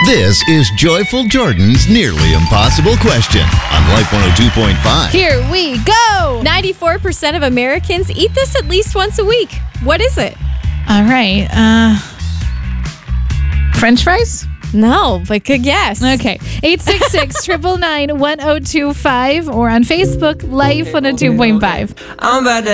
This is Joyful Jordan's Nearly Impossible Question on Life 102.5. Here we go. 94% of Americans eat this at least once a week. What is it? All right. French fries? No, but good guess. Okay. 866-999-1025 or on Facebook, Life 102.5. I'm about to